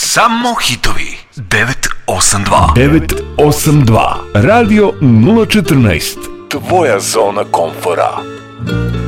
Samo hitovi. 982. 982. Radio 014. Tvoja zona komfora.